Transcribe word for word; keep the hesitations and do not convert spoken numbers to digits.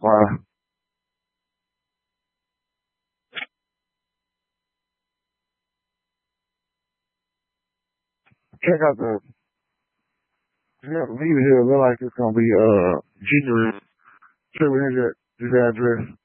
Wow. Check out the, yeah, leave it here. Look like it's gonna be, uh, genuine. Sure, we have your, this address.